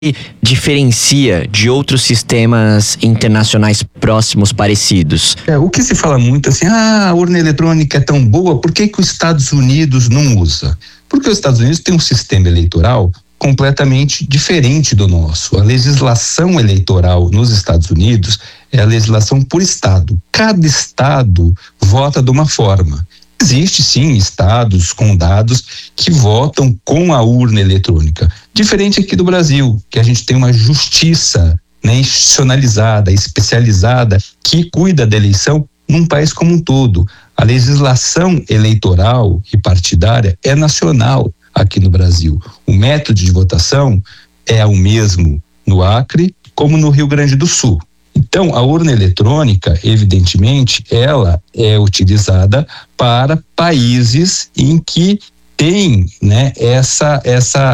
diferencia de outros sistemas internacionais próximos parecidos? O que se fala muito assim, a urna eletrônica é tão boa, por que os Estados Unidos não usa? Porque os Estados Unidos têm um sistema eleitoral completamente diferente do nosso. A legislação eleitoral nos Estados Unidos é a legislação por estado. Cada estado vota de uma forma. Existe sim estados, condados que votam com a urna eletrônica. Diferente aqui do Brasil, que a gente tem uma justiça, né, institucionalizada, especializada, que cuida da eleição num país como um todo. A legislação eleitoral e partidária é nacional aqui no Brasil. O método de votação é o mesmo no Acre como no Rio Grande do Sul. Então, a urna eletrônica, evidentemente, ela é utilizada para países em que tem, né, essa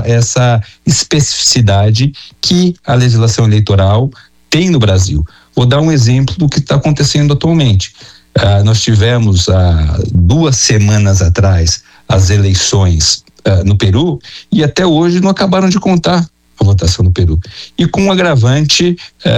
especificidade que a legislação eleitoral tem no Brasil. Vou dar um exemplo do que está acontecendo atualmente. Nós tivemos há 2 semanas atrás as eleições no Peru e até hoje não acabaram de contar a votação no Peru. E com um agravante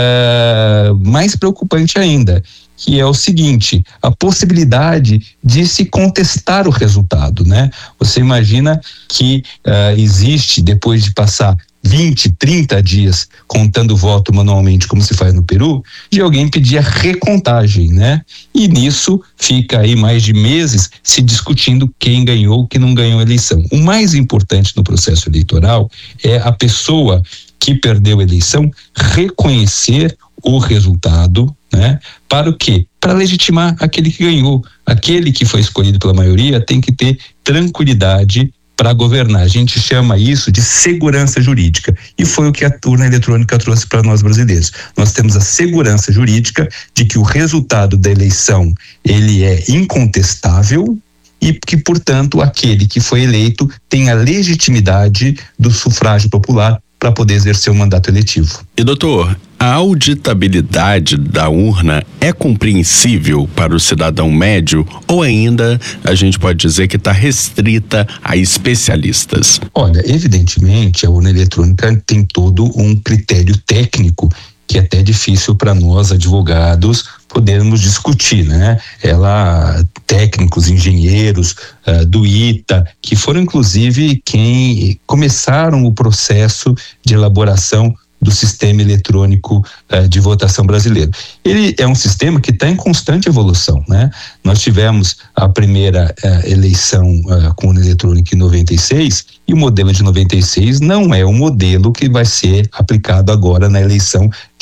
mais preocupante ainda, que é o seguinte, a possibilidade de se contestar o resultado, né? Você imagina que existe, depois de passar 20, 30 dias contando o voto manualmente, como se faz no Peru, de alguém pedir a recontagem, né? E nisso fica aí mais de meses se discutindo quem ganhou, quem não ganhou a eleição. O mais importante no processo eleitoral é a pessoa que perdeu a eleição reconhecer o resultado, né? Para o quê? Para legitimar aquele que ganhou. Aquele que foi escolhido pela maioria tem que ter tranquilidade para governar. A gente chama isso de segurança jurídica e foi o que a urna eletrônica trouxe para nós brasileiros. Nós temos a segurança jurídica de que o resultado da eleição ele é incontestável e que, portanto, aquele que foi eleito tem a legitimidade do sufrágio popular para poder exercer o mandato eletivo. E doutor, a auditabilidade da urna é compreensível para o cidadão médio ou ainda a gente pode dizer que está restrita a especialistas? Olha, evidentemente a urna eletrônica tem todo um critério técnico que é até difícil para nós advogados podermos discutir, né? Técnicos, engenheiros do ITA, que foram inclusive quem começaram o processo de elaboração do sistema eletrônico de votação brasileiro. Ele é um sistema que está em constante evolução, né? Nós tivemos a primeira eleição com urna eletrônica em 96 e o modelo de 96 não é o modelo que vai ser aplicado agora na eleição de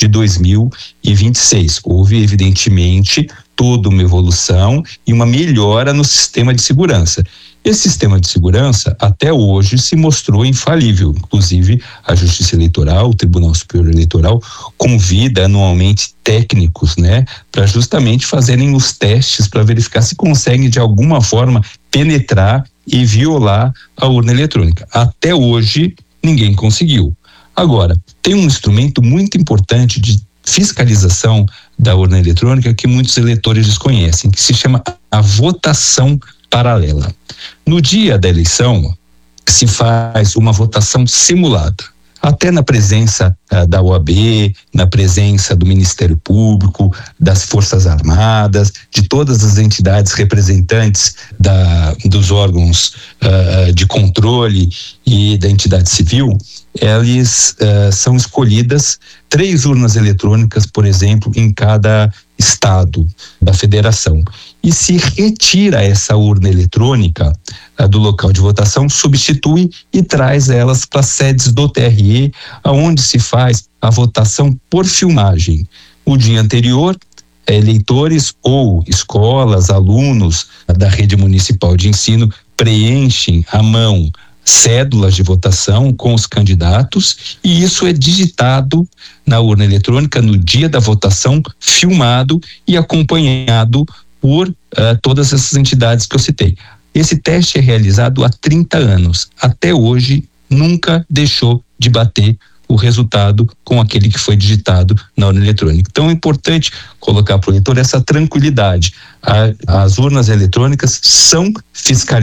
2026. Houve, evidentemente, toda uma evolução e uma melhora no sistema de segurança. Esse sistema de segurança até hoje se mostrou infalível. Inclusive, a Justiça Eleitoral, o Tribunal Superior Eleitoral, convida anualmente técnicos, né, para justamente fazerem os testes para verificar se conseguem de alguma forma penetrar e violar a urna eletrônica. Até hoje, ninguém conseguiu. Agora, tem um instrumento muito importante de fiscalização da urna eletrônica que muitos eleitores desconhecem, que se chama a votação paralela. No dia da eleição, se faz uma votação simulada, até na presença da OAB, na presença do Ministério Público, das Forças Armadas, de todas as entidades representantes dos órgãos de controle e da entidade civil. Eles são escolhidas 3 urnas eletrônicas, por exemplo, em cada estado da federação. E se retira essa urna eletrônica do local de votação, substitui e traz elas para as sedes do TRE, aonde se faz a votação por filmagem. O dia anterior, eleitores ou escolas, alunos da rede municipal de ensino preenchem à mão cédulas de votação com os candidatos e isso é digitado na urna eletrônica no dia da votação, filmado e acompanhado por todas essas entidades que eu citei. Esse teste é realizado há 30 anos. Até hoje, nunca deixou de bater o resultado com aquele que foi digitado na urna eletrônica. Então é importante colocar para o eleitor essa tranquilidade. As urnas eletrônicas são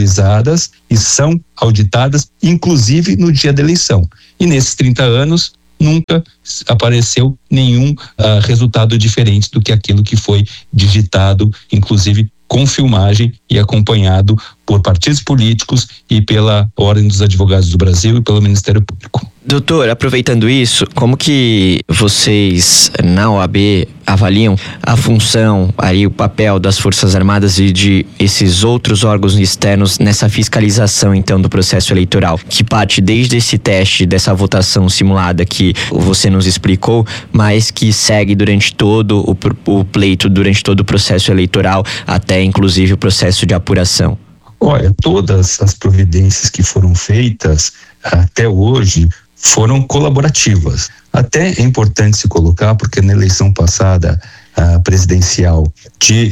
fiscalizadas e são auditadas, inclusive no dia da eleição. E nesses 30 anos, nunca apareceu nenhum resultado diferente do que aquilo que foi digitado, inclusive com filmagem e acompanhado por partidos políticos e pela Ordem dos Advogados do Brasil e pelo Ministério Público. Doutor, aproveitando isso, como que vocês na OAB avaliam a função, aí o papel das Forças Armadas e de esses outros órgãos externos nessa fiscalização então do processo eleitoral, que parte desde esse teste, dessa votação simulada que você nos explicou, mas que segue durante todo o pleito, durante todo o processo eleitoral, até inclusive o processo de apuração? Olha, todas as providências que foram feitas até hoje foram colaborativas. Até é importante se colocar, porque na eleição passada, presidencial de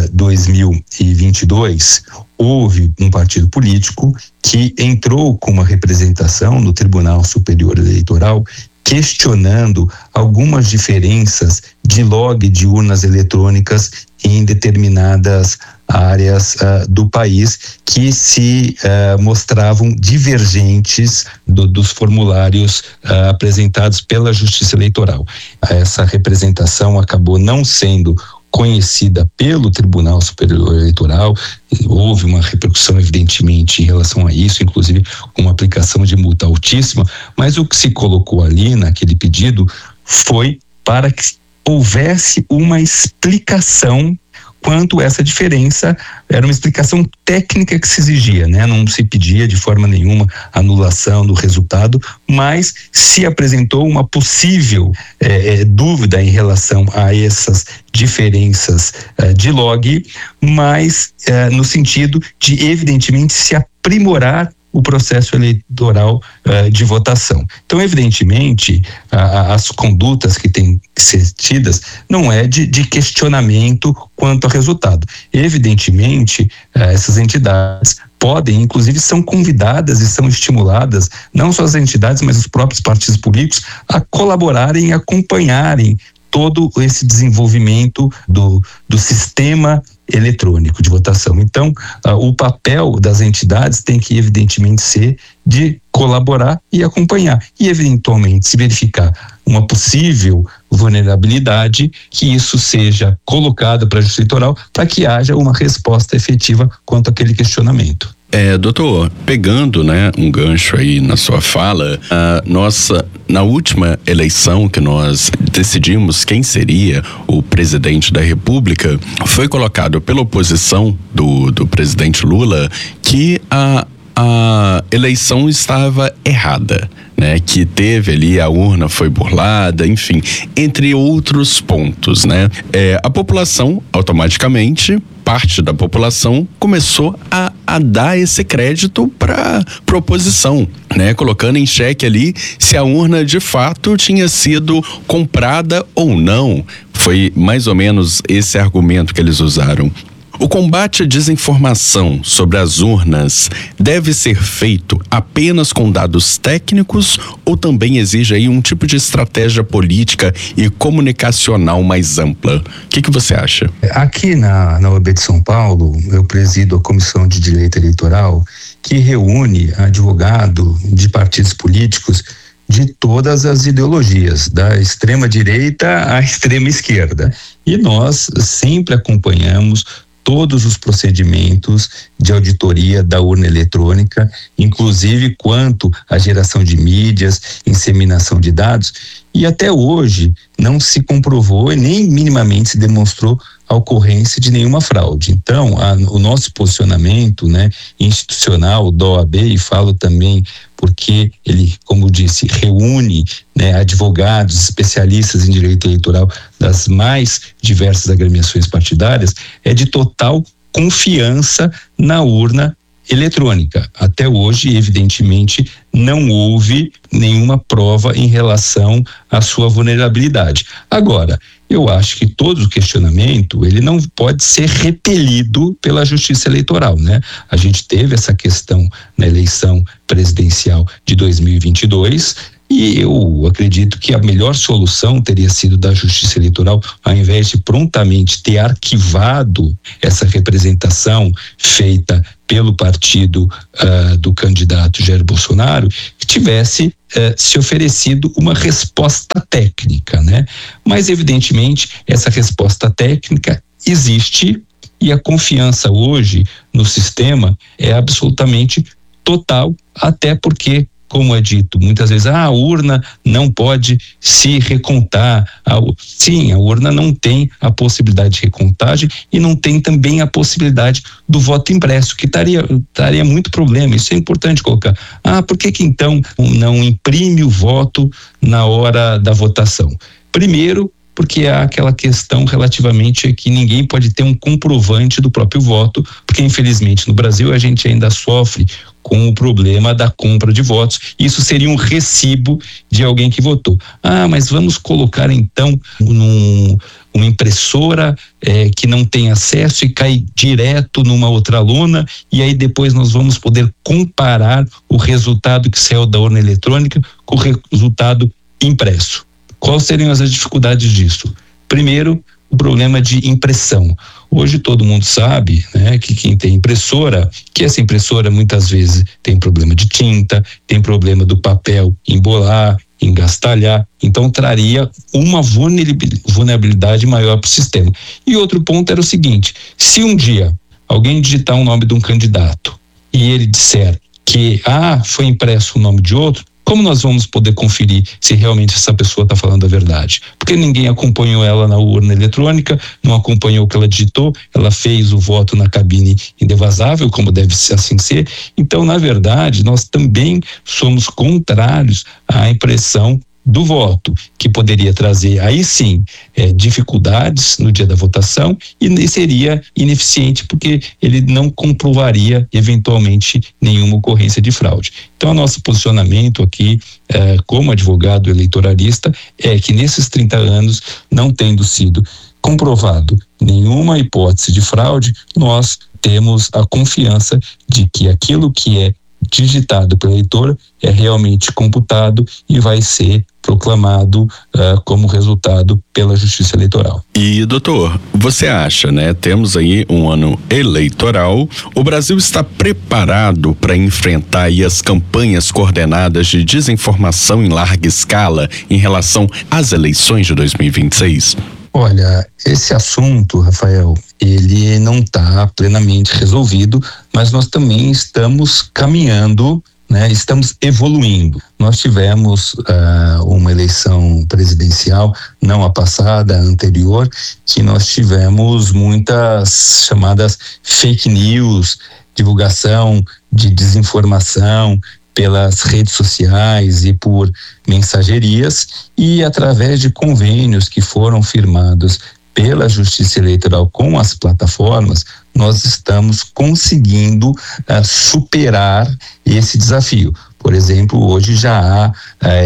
2022, houve um partido político que entrou com uma representação no Tribunal Superior Eleitoral questionando algumas diferenças de log de urnas eletrônicas em determinadas áreas do país que se mostravam divergentes dos formulários apresentados pela Justiça Eleitoral. Essa representação acabou não sendo conhecida pelo Tribunal Superior Eleitoral, houve uma repercussão evidentemente em relação a isso, inclusive com uma aplicação de multa altíssima, mas o que se colocou ali naquele pedido foi para que houvesse uma explicação quanto essa diferença, era uma explicação técnica que se exigia, né? Não se pedia de forma nenhuma anulação do resultado, mas se apresentou uma possível dúvida em relação a essas diferenças de log, mas no sentido de evidentemente se aprimorar o processo eleitoral de votação. Então, evidentemente, as condutas que têm que ser tidas não é de questionamento quanto ao resultado. Evidentemente, essas entidades podem, inclusive são convidadas e são estimuladas, não só as entidades, mas os próprios partidos políticos, a colaborarem e acompanharem todo esse desenvolvimento do sistema eletrônico de votação. Então, o papel das entidades tem que evidentemente ser de colaborar e acompanhar e eventualmente se verificar uma possível vulnerabilidade, que isso seja colocado para a Justiça Eleitoral para que haja uma resposta efetiva quanto àquele questionamento. Doutor, pegando, um gancho aí na sua fala, na última eleição que nós decidimos quem seria o presidente da República, foi colocado pela oposição do presidente Lula que a eleição estava errada, que teve ali, a urna foi burlada, enfim, entre outros pontos, a população, automaticamente, parte da população começou a dar esse crédito para a oposição, colocando em xeque ali se a urna de fato tinha sido comprada ou não. Foi mais ou menos esse argumento que eles usaram. O combate à desinformação sobre as urnas deve ser feito apenas com dados técnicos ou também exige aí um tipo de estratégia política e comunicacional mais ampla? O que você acha? Aqui na OAB de São Paulo, eu presido a Comissão de Direito Eleitoral, que reúne advogado de partidos políticos de todas as ideologias, da extrema direita à extrema esquerda. E nós sempre acompanhamos todos os procedimentos de auditoria da urna eletrônica, inclusive quanto à geração de mídias, inseminação de dados, e até hoje não se comprovou e nem minimamente se demonstrou a ocorrência de nenhuma fraude. Então, o nosso posicionamento, institucional da OAB, e falo também porque ele, como disse, reúne advogados, especialistas em direito eleitoral das mais diversas agremiações partidárias, é de total confiança na urna eletrônica. Até hoje, evidentemente, não houve nenhuma prova em relação à sua vulnerabilidade. Agora, eu acho que todo o questionamento, ele não pode ser repelido pela Justiça Eleitoral, A gente teve essa questão na eleição presidencial de 2022 E eu acredito que a melhor solução teria sido da Justiça Eleitoral, ao invés de prontamente ter arquivado essa representação feita pelo partido do candidato Jair Bolsonaro, que tivesse se oferecido uma resposta técnica, né? Mas evidentemente essa resposta técnica existe e a confiança hoje no sistema é absolutamente total, até porque, como é dito muitas vezes, a urna não pode se recontar. Sim, a urna não tem a possibilidade de recontagem e não tem também a possibilidade do voto impresso, que daria muito problema. Isso é importante colocar. Por que então não imprime o voto na hora da votação? Primeiro, porque há aquela questão relativamente que ninguém pode ter um comprovante do próprio voto, porque infelizmente no Brasil a gente ainda sofre com o problema da compra de votos. Isso seria um recibo de alguém que votou. Mas vamos colocar então uma impressora que não tem acesso e cai direto numa outra lona, e aí depois nós vamos poder comparar o resultado que saiu da urna eletrônica com o resultado impresso. Quais seriam as dificuldades disso? Primeiro, o problema de impressão. Hoje todo mundo sabe, né, que quem tem impressora, que essa impressora muitas vezes tem problema de tinta, tem problema do papel embolar, engastalhar, então traria uma vulnerabilidade maior para o sistema. E outro ponto era o seguinte: se um dia alguém digitar o nome de um candidato e ele disser que foi impresso o nome de outro, como nós vamos poder conferir se realmente essa pessoa está falando a verdade? Porque ninguém acompanhou ela na urna eletrônica, não acompanhou o que ela digitou, ela fez o voto na cabine indevasável, como deve assim ser. Então, na verdade, nós também somos contrários à impressão do voto, que poderia trazer, aí sim, dificuldades no dia da votação e seria ineficiente porque ele não comprovaria eventualmente nenhuma ocorrência de fraude. Então, o nosso posicionamento aqui, como advogado eleitoralista, é que nesses 30 anos, não tendo sido comprovado nenhuma hipótese de fraude, nós temos a confiança de que aquilo que é digitado pelo eleitor é realmente computado e vai ser proclamado como resultado pela Justiça Eleitoral. E, doutor, você acha, né? Temos aí um ano eleitoral. O Brasil está preparado para enfrentar aí as campanhas coordenadas de desinformação em larga escala em relação às eleições de 2026? Olha, esse assunto, Rafael, ele não está plenamente resolvido, mas nós também estamos caminhando, né? Estamos evoluindo. Nós tivemos uma eleição presidencial, não a passada, a anterior, que nós tivemos muitas chamadas fake news, divulgação de desinformação pelas redes sociais e por mensagerias, e através de convênios que foram firmados pela Justiça Eleitoral com as plataformas, nós estamos conseguindo superar esse desafio. Por exemplo, hoje já há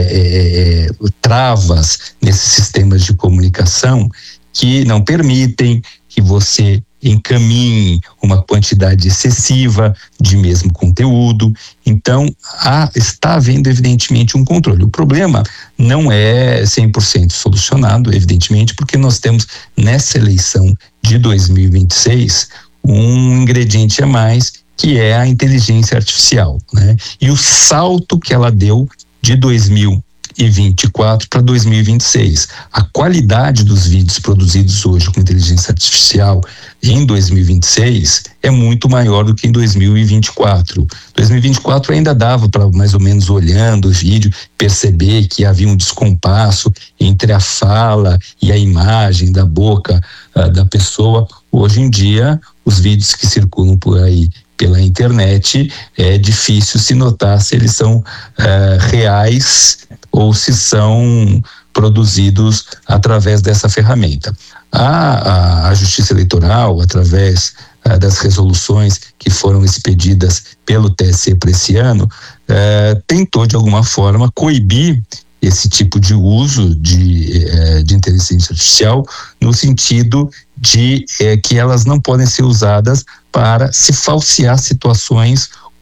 travas nesses sistemas de comunicação que não permitem que você encaminhe uma quantidade excessiva de mesmo conteúdo. Então, está havendo evidentemente um controle. O problema não é 100% solucionado, evidentemente, porque nós temos nessa eleição de 2026 um ingrediente a mais, que é a inteligência artificial, né? E o salto que ela deu de 2024 para 2026. A qualidade dos vídeos produzidos hoje com inteligência artificial em 2026 é muito maior do que em 2024. 2024 ainda dava para, mais ou menos olhando o vídeo, perceber que havia um descompasso entre a fala e a imagem da boca da pessoa. Hoje em dia, os vídeos que circulam por aí pela internet, é difícil se notar se eles são reais ou se são produzidos através dessa ferramenta. A Justiça Eleitoral, através das resoluções que foram expedidas pelo TSE para esse ano, tentou de alguma forma coibir esse tipo de uso de inteligência artificial, no sentido de que elas não podem ser usadas para se falsear situações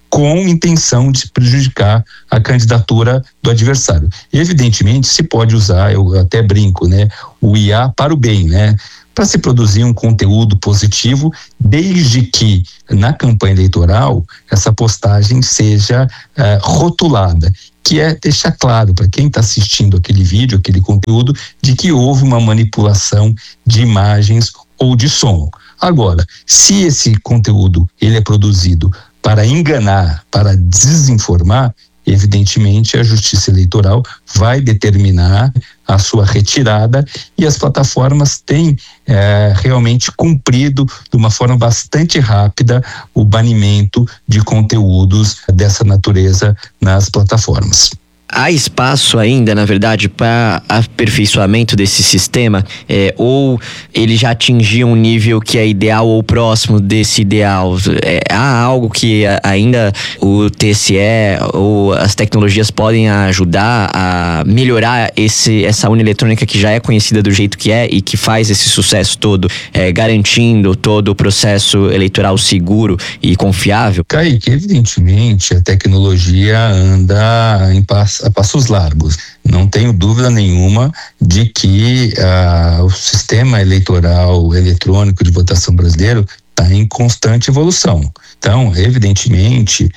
com intenção de prejudicar a candidatura do adversário. Evidentemente, se pode usar, eu até brinco, né, o IA para o bem, né, para se produzir um conteúdo positivo, desde que na campanha eleitoral essa postagem seja rotulada, que é deixar claro para quem está assistindo aquele vídeo, aquele conteúdo, de que houve uma manipulação de imagens ou de som. Agora, se esse conteúdo ele é produzido para enganar, para desinformar, evidentemente a Justiça Eleitoral vai determinar a sua retirada, e as plataformas têm realmente cumprido de uma forma bastante rápida o banimento de conteúdos dessa natureza nas plataformas. Há espaço ainda, na verdade, para aperfeiçoamento desse sistema, ou ele já atingiu um nível que é ideal ou próximo desse ideal? Há algo que ainda o TSE ou as tecnologias podem ajudar a melhorar essa urna eletrônica que já é conhecida do jeito que é e que faz esse sucesso todo, garantindo todo o processo eleitoral seguro e confiável? Kaique, evidentemente a tecnologia anda a passos largos. Não tenho dúvida nenhuma de que o sistema eleitoral eletrônico de votação brasileiro está em constante evolução. Então, evidentemente,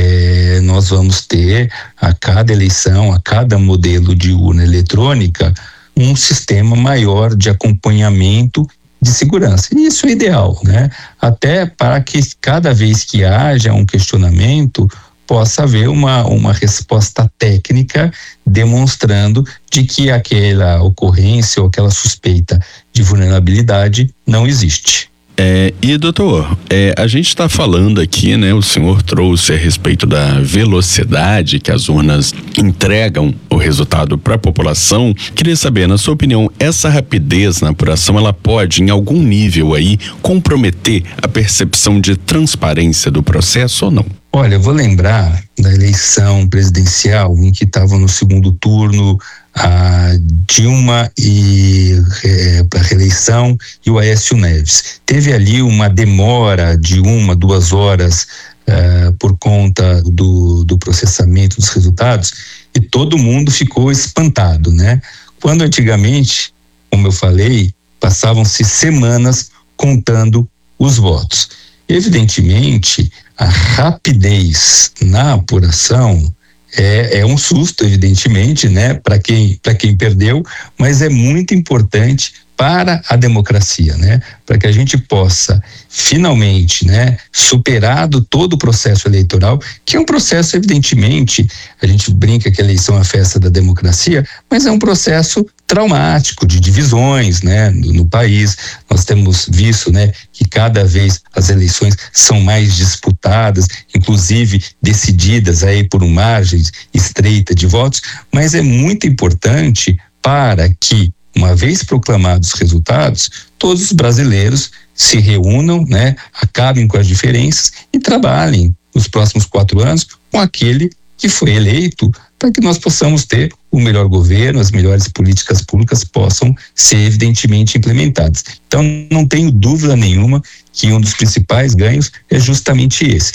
nós vamos ter a cada eleição, a cada modelo de urna eletrônica, um sistema maior de acompanhamento de segurança. E isso é ideal, né? Até para que cada vez que haja um questionamento, possa haver uma resposta técnica demonstrando de que aquela ocorrência ou aquela suspeita de vulnerabilidade não existe. E doutor, a gente está falando aqui, né? O senhor trouxe a respeito da velocidade que as urnas entregam o resultado para a população. Queria saber, na sua opinião, essa rapidez na apuração, ela pode, em algum nível aí, comprometer a percepção de transparência do processo ou não? Olha, eu vou lembrar da eleição presidencial em que estavam no segundo turno a Dilma para reeleição e o Aécio Neves. Teve ali uma demora de 1-2 horas por conta do processamento dos resultados, e todo mundo ficou espantado, né? Quando antigamente, como eu falei, passavam-se semanas contando os votos. Evidentemente, a rapidez na apuração é um susto, evidentemente, né, para quem perdeu, mas é muito importante para a democracia, né, para que a gente possa finalmente, né, superado todo o processo eleitoral, que é um processo, evidentemente, a gente brinca que a eleição é a festa da democracia, mas é um processo traumático, de divisões, né, no país. Nós temos visto, né, que cada vez as eleições são mais disputadas, inclusive decididas aí por uma margem estreita de votos, mas é muito importante para que, uma vez proclamados os resultados, todos os brasileiros se reúnam, né, acabem com as diferenças e trabalhem nos próximos 4 anos com aquele que foi eleito, para que nós possamos ter o melhor governo, as melhores políticas públicas possam ser evidentemente implementadas. Então, não tenho dúvida nenhuma que um dos principais ganhos é justamente esse.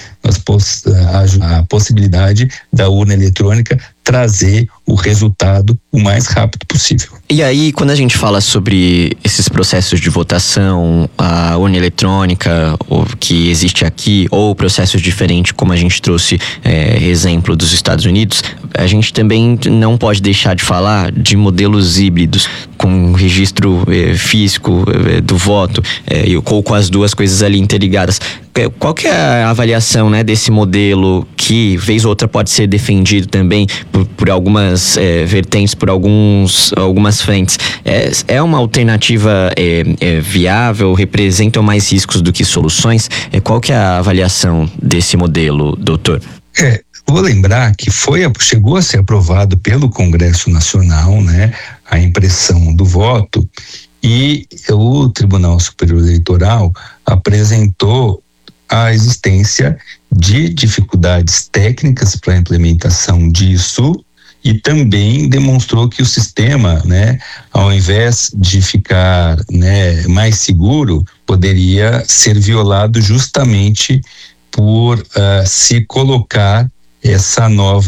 A possibilidade da urna eletrônica trazer o resultado o mais rápido possível. E aí, quando a gente fala sobre esses processos de votação, a urna eletrônica que existe aqui, ou processos diferentes, como a gente trouxe exemplo dos Estados Unidos, a gente também não pode deixar de falar de modelos híbridos, com registro físico do voto, ou com as duas coisas ali interligadas. Qual que é a avaliação, né, desse modelo que, vez ou outra, pode ser defendido também por algumas vertentes, por algumas frentes? É uma alternativa viável? Representam mais riscos do que soluções? Qual que é a avaliação desse modelo, doutor? Vou lembrar que chegou a ser aprovado pelo Congresso Nacional, né, a impressão do voto, e o Tribunal Superior Eleitoral apresentou a existência de dificuldades técnicas para a implementação disso, e também demonstrou que o sistema, né, ao invés de ficar, né, mais seguro, poderia ser violado justamente por se colocar esse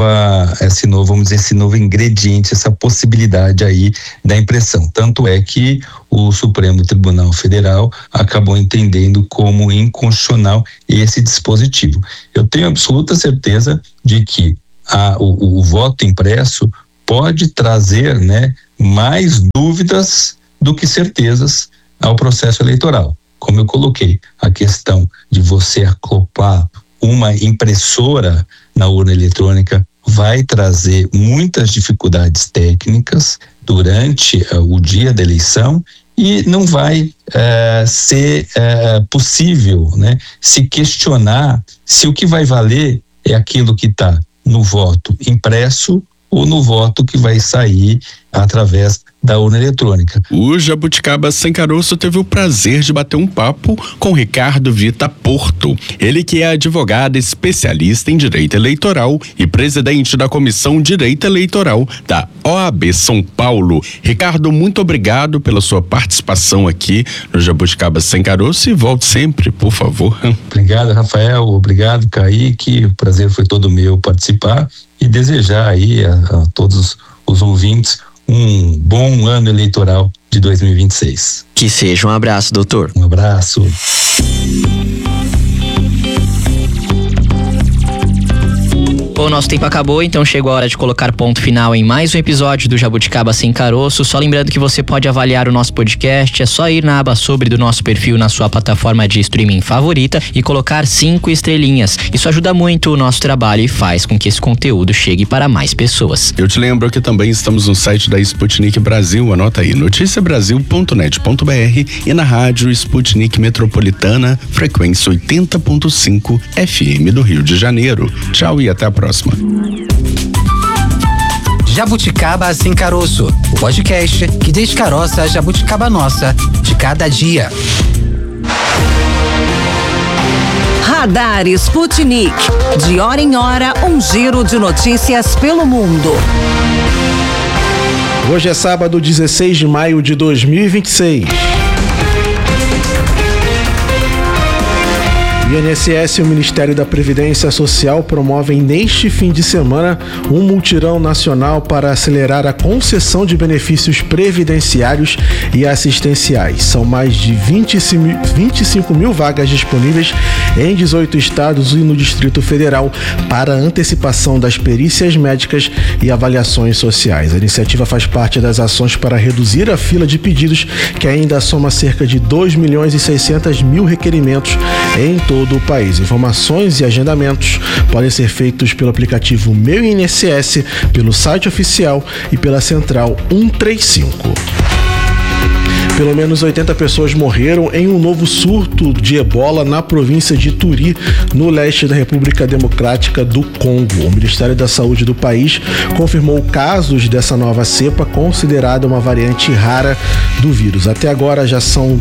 novo ingrediente, essa possibilidade aí da impressão. Tanto é que o Supremo Tribunal Federal acabou entendendo como inconstitucional esse dispositivo. Eu tenho absoluta certeza de que o voto impresso pode trazer, né, mais dúvidas do que certezas ao processo eleitoral. Como eu coloquei, a questão de você acoplar uma impressora na urna eletrônica vai trazer muitas dificuldades técnicas durante o dia da eleição e não vai ser possível, né, se questionar se o que vai valer é aquilo que está no voto impresso ou no voto que vai sair através da urna eletrônica. O Jabuticaba Sem Caroço teve o prazer de bater um papo com Ricardo Vita Porto. Ele que é advogado especialista em direito eleitoral e presidente da Comissão Direito Eleitoral da OAB São Paulo. Ricardo, muito obrigado pela sua participação aqui no Jabuticaba Sem Caroço e volte sempre, por favor. Obrigado, Rafael. Obrigado, Kaique. O prazer foi todo meu participar e desejar aí a todos os ouvintes um bom ano eleitoral de 2026. Que seja. Um abraço, doutor. Um abraço. O nosso tempo acabou, então chegou a hora de colocar ponto final em mais um episódio do Jabuticaba Sem Caroço. Só lembrando que você pode avaliar o nosso podcast, é só ir na aba sobre do nosso perfil na sua plataforma de streaming favorita e colocar 5 estrelinhas. Isso ajuda muito o nosso trabalho e faz com que esse conteúdo chegue para mais pessoas. Eu te lembro que também estamos no site da Sputnik Brasil, anota aí, noticiabrasil.net.br e na rádio Sputnik Metropolitana, frequência 80.5 FM do Rio de Janeiro. Tchau e até a próxima. Jabuticaba Sem Caroço, o podcast que descaroça a jabuticaba nossa de cada dia. Radar Sputnik. De hora em hora, um giro de notícias pelo mundo. Hoje é sábado, 16 de maio de 2026. O INSS e o Ministério da Previdência Social promovem neste fim de semana um mutirão nacional para acelerar a concessão de benefícios previdenciários e assistenciais. São mais de 25 mil vagas disponíveis em 18 estados e no Distrito Federal para antecipação das perícias médicas e avaliações sociais. A iniciativa faz parte das ações para reduzir a fila de pedidos, que ainda soma cerca de 2.600.000 requerimentos em todo o país. Informações e agendamentos podem ser feitos pelo aplicativo Meu INSS, pelo site oficial e pela central 135. Pelo menos 80 pessoas morreram em um novo surto de ebola na província de Ituri, no leste da República Democrática do Congo. O Ministério da Saúde do país confirmou casos dessa nova cepa, considerada uma variante rara do vírus. Até agora já são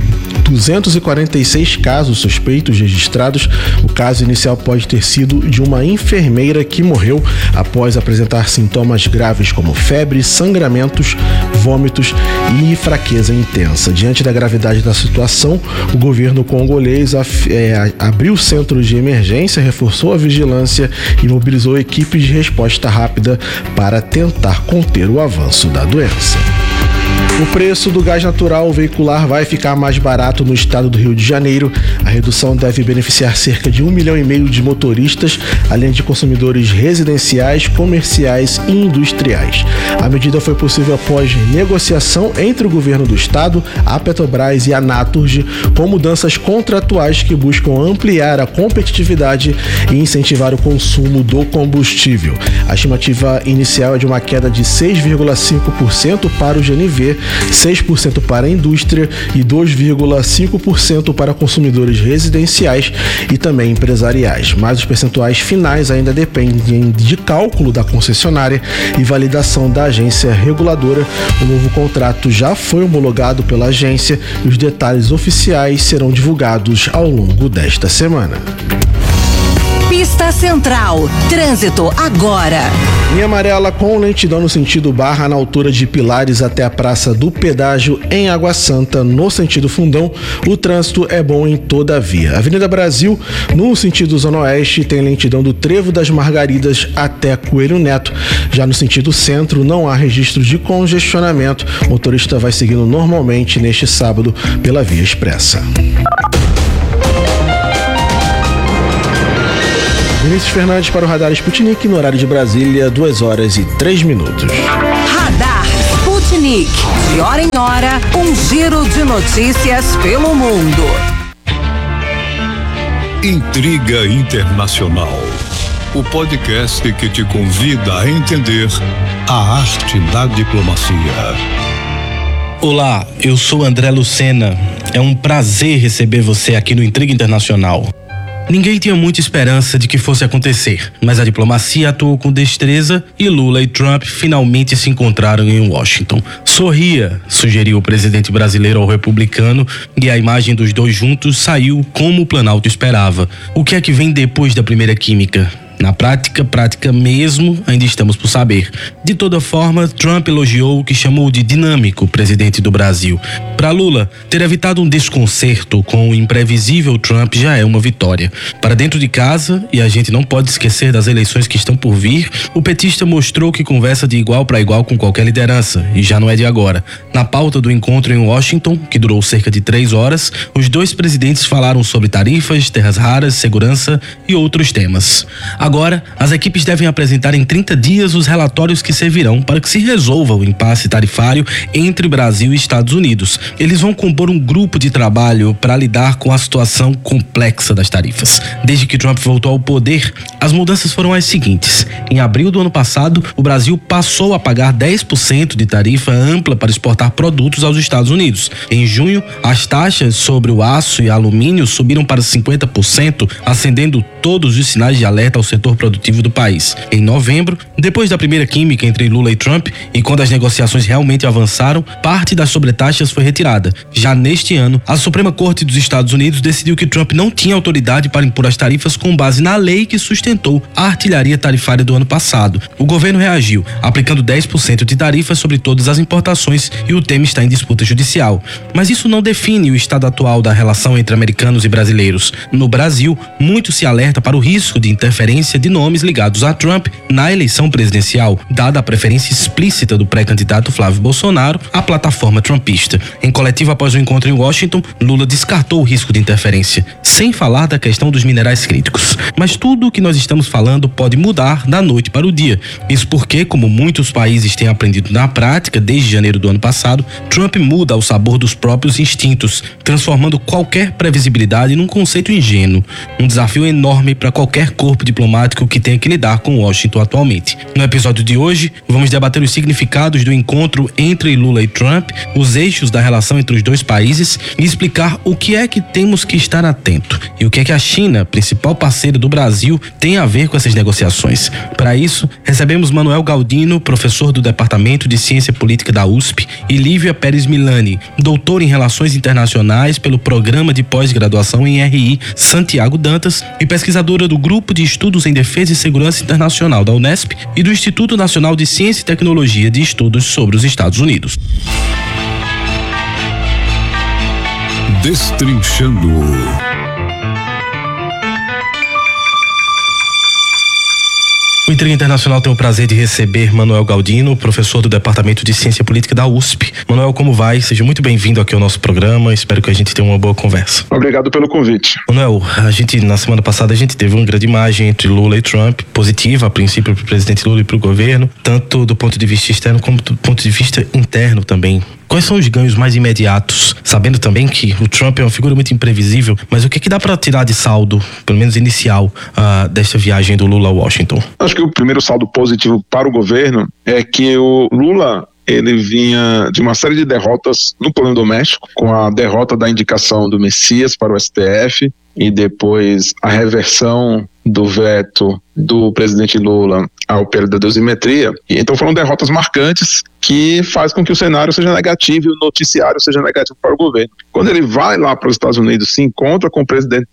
246 casos suspeitos registrados. O caso inicial pode ter sido de uma enfermeira que morreu após apresentar sintomas graves como febre, sangramentos, vômitos e fraqueza intensa. Diante da gravidade da situação, o governo congolês abriu centros de emergência, reforçou a vigilância e mobilizou equipes de resposta rápida para tentar conter o avanço da doença. O preço do gás natural veicular vai ficar mais barato no estado do Rio de Janeiro. A redução deve beneficiar cerca de 1,5 milhão de motoristas, além de consumidores residenciais, comerciais e industriais. A medida foi possível após negociação entre o governo do estado, a Petrobras e a Naturgy, com mudanças contratuais que buscam ampliar a competitividade e incentivar o consumo do combustível. A estimativa inicial é de uma queda de 6,5% para o GNV, 6% para a indústria e 2,5% para consumidores residenciais e também empresariais. Mas os percentuais finais ainda dependem de cálculo da concessionária e validação da agência reguladora. O novo contrato já foi homologado pela agência e os detalhes oficiais serão divulgados ao longo desta semana. Pista Central. Trânsito agora. Linha amarela com lentidão no sentido Barra na altura de Pilares até a Praça do Pedágio em Água Santa, no sentido Fundão. O trânsito é bom em toda a via. Avenida Brasil, no sentido Zona Oeste, tem lentidão do Trevo das Margaridas até Coelho Neto. Já no sentido Centro, não há registro de congestionamento. O motorista vai seguindo normalmente neste sábado pela Via Expressa. Vinícius Fernandes para o Radar Sputnik, no horário de Brasília, 2h03. Radar Sputnik. De hora em hora, um giro de notícias pelo mundo. Intriga Internacional. O podcast que te convida a entender a arte da diplomacia. Olá, eu sou André Lucena. É um prazer receber você aqui no Intriga Internacional. Ninguém tinha muita esperança de que fosse acontecer, mas a diplomacia atuou com destreza e Lula e Trump finalmente se encontraram em Washington. Sorria, sugeriu o presidente brasileiro ao republicano, e a imagem dos dois juntos saiu como o Planalto esperava. O que é que vem depois da primeira química? Na prática mesmo, ainda estamos por saber. De toda forma, Trump elogiou o que chamou de dinâmico presidente do Brasil. Para Lula, ter evitado um desconcerto com o imprevisível Trump já é uma vitória. Para dentro de casa, e a gente não pode esquecer das eleições que estão por vir, o petista mostrou que conversa de igual para igual com qualquer liderança, e já não é de agora. Na pauta do encontro em Washington, que durou cerca de 3 horas, os dois presidentes falaram sobre tarifas, terras raras, segurança e outros temas. Agora, as equipes devem apresentar em 30 dias os relatórios que servirão para que se resolva o impasse tarifário entre Brasil e Estados Unidos. Eles vão compor um grupo de trabalho para lidar com a situação complexa das tarifas. Desde que Trump voltou ao poder, as mudanças foram as seguintes. Em abril do ano passado, o Brasil passou a pagar 10% de tarifa ampla para exportar produtos aos Estados Unidos. Em junho, as taxas sobre o aço e alumínio subiram para 50%, acendendo todos os sinais de alerta ao setor produtivo do país. Em novembro, depois da primeira química entre Lula e Trump, e quando as negociações realmente avançaram, parte das sobretaxas foi retirada. Já neste ano, a Suprema Corte dos Estados Unidos decidiu que Trump não tinha autoridade para impor as tarifas com base na lei que sustentou a artilharia tarifária do ano passado. O governo reagiu, aplicando 10% de tarifas sobre todas as importações, e o tema está em disputa judicial. Mas isso não define o estado atual da relação entre americanos e brasileiros. No Brasil, muito se alerta para o risco de interferência de nomes ligados a Trump na eleição presidencial, dada a preferência explícita do pré-candidato Flávio Bolsonaro à plataforma trumpista. Em coletiva após o encontro em Washington, Lula descartou o risco de interferência, sem falar da questão dos minerais críticos. Mas tudo o que nós estamos falando pode mudar da noite para o dia. Isso porque, como muitos países têm aprendido na prática desde janeiro do ano passado, Trump muda ao sabor dos próprios instintos, transformando qualquer previsibilidade num conceito ingênuo. Um desafio enorme para qualquer corpo diplomático que tenha que lidar com Washington atualmente. No episódio de hoje, vamos debater os significados do encontro entre Lula e Trump, os eixos da relação entre os dois países e explicar o que é que temos que estar atento e o que é que a China, principal parceira do Brasil, tem a ver com essas negociações. Para isso, recebemos Manuel Galdino, professor do Departamento de Ciência Política da USP, e Lívia Pérez Milani, doutor em Relações Internacionais pelo Programa de Pós-Graduação em RI Santiago Dantas e pesquisadora do Grupo de Estudos em Defesa e Segurança Internacional da Unesp e do Instituto Nacional de Ciência e Tecnologia de Estudos sobre os Estados Unidos. Destrinchando. O Intriga Internacional tem o prazer de receber Manuel Galdino, professor do Departamento de Ciência Política da USP. Manuel, como vai? Seja muito bem-vindo aqui ao nosso programa. Espero que a gente tenha uma boa conversa. Obrigado pelo convite. Manuel, na semana passada, a gente teve uma grande imagem entre Lula e Trump, positiva, a princípio, para o presidente Lula e para o governo, tanto do ponto de vista externo como do ponto de vista interno também. Quais são os ganhos mais imediatos? Sabendo também que o Trump é uma figura muito imprevisível, mas o que dá para tirar de saldo, pelo menos inicial, desta viagem do Lula a Washington? Acho que o primeiro saldo positivo para o governo é que o Lula, ele vinha de uma série de derrotas no plano doméstico, com a derrota da indicação do Messias para o STF e depois a reversão do veto do presidente Lula ao período da dosimetria. E então foram derrotas marcantes que faz com que o cenário seja negativo e o noticiário seja negativo para o governo. Quando ele vai lá para os Estados Unidos, se encontra com o presidente Trump